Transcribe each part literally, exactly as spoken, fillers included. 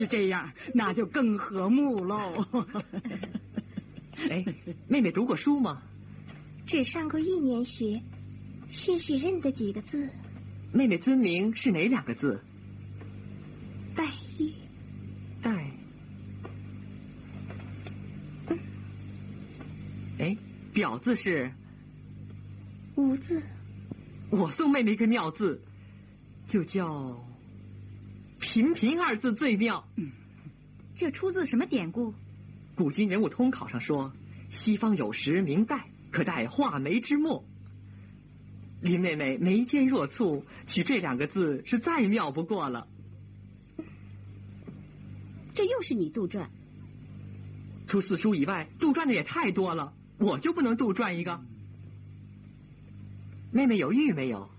是这样，那就更和睦喽。 哎，妹妹读过书吗？ 只上过一年学，些许认得几个字。 妹妹尊名是哪两个字？ 黛玉。 黛。 嗯。 哎，表字是？ 无字。 我送妹妹一个妙字，就叫平平二字最妙。 嗯，这出自什么典故？ 古今人物通考上说，西方有时名黛，可代画眉之墨。林妹妹眉间若蹙，取这两个字是再妙不过了。 这又是你杜撰？ 除四书以外，杜撰的也太多了，我就不能杜撰一个？妹妹有玉没有？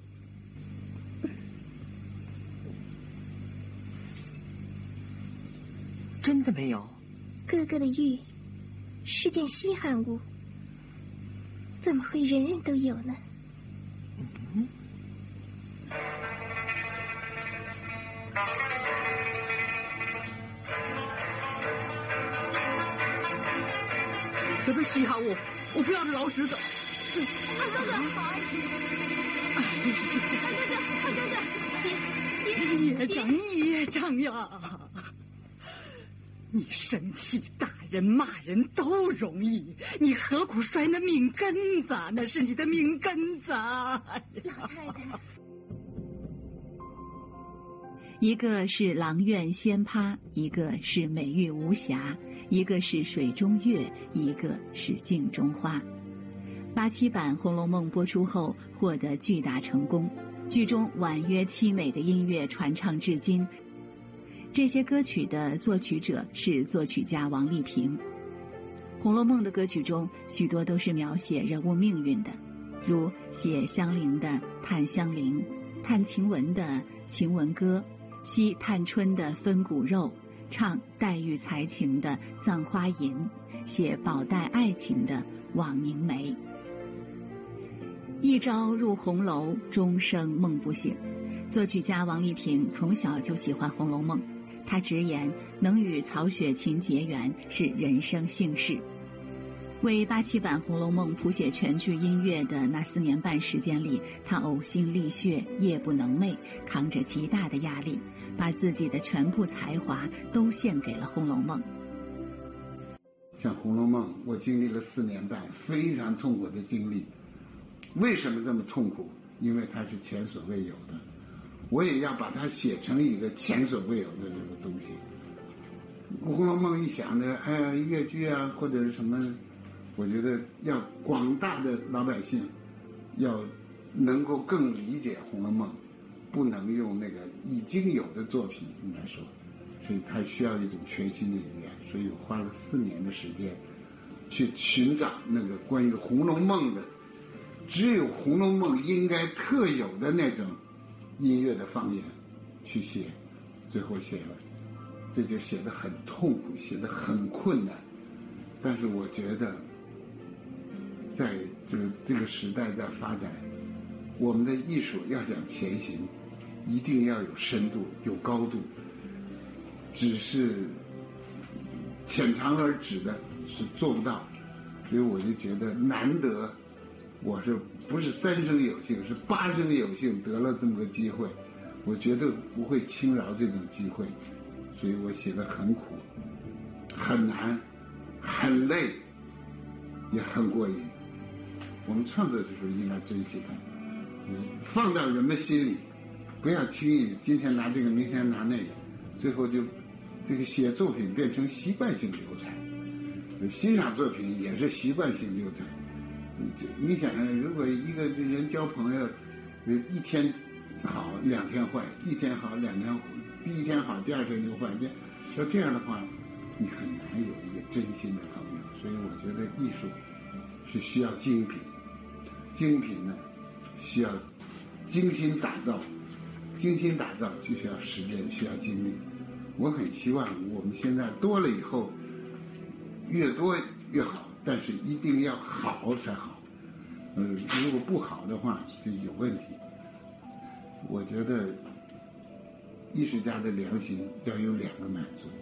真的没有？ 哥哥的玉是件稀罕物，怎么会人人都有呢？ 嗯，什么稀罕物？我不要这老石子。 二哥哥，好。二哥哥，二哥哥， 别别！业障业障呀！你生气打人骂人都容易，你何苦摔那命根子？那是你的命根子。 老太太， 一个是阆苑仙葩，一个是美玉无瑕，一个是水中月，一个是镜中花。八七版《红楼梦》播出后获得巨大成功，剧中婉约凄美的音乐传唱至今。这些歌曲的作曲者是作曲家王丽萍。《红楼梦》的歌曲中许多都是描写人物命运的，如写香菱的《叹香菱》，叹晴雯的《晴雯歌》，吸探春的《分骨肉》，唱黛玉才情的《葬花吟》，写宝黛爱情的《枉凝眉》。一朝入红楼，终生梦不醒。作曲家王丽萍从小就喜欢《红楼梦》，她直言能与曹雪芹结缘是人生幸事。为八七版《红楼梦》谱写全剧音乐的那四年半时间里，她呕心沥血，夜不能寐，扛着极大的压力，把自己的全部才华都献给了《红楼梦》。 像《红楼梦》，我经历了四年半非常痛苦的经历。为什么这么痛苦？因为它是前所未有的，我也要把它写成一个前所未有的这个东西。《红楼梦》一想呢，哎呀，越剧啊，或者是什么，我觉得要广大的老百姓要能够更理解《红楼梦》，不能用那个已经有的作品来说，所以它需要一种全新的语言。所以我花了四年的时间去寻找那个关于《红楼梦》的。只有《红楼梦》应该特有的那种音乐的方言去写，最后写了，这就写得很痛苦，写得很困难。但是我觉得，在这个这个时代在发展，我们的艺术要想前行，一定要有深度、有高度。只是浅尝而止的是做不到，所以我就觉得难得。我是不是三生有幸，是八生有幸得了这么个机会，我绝对不会轻饶这种机会，所以我写得很苦，很难，很累，也很过瘾。我们创作的时候应该珍惜它，放到人们心里，不要轻易今天拿这个，明天拿那个，最后就这个写作品变成习惯性流产，欣赏作品也是习惯性流产。你想想，如果一个人交朋友，一天好两天坏，一天好两天，第一天好第二天就坏，要这样的话，你很难有一个真心的朋友。所以我觉得艺术是需要精品，精品呢需要精心打造，精心打造就需要时间，需要精力。我很希望我们现在多了以后，越多越好。但是一定要好才好，嗯，如果不好的话就有问题。我觉得艺术家的良心要有两个满足。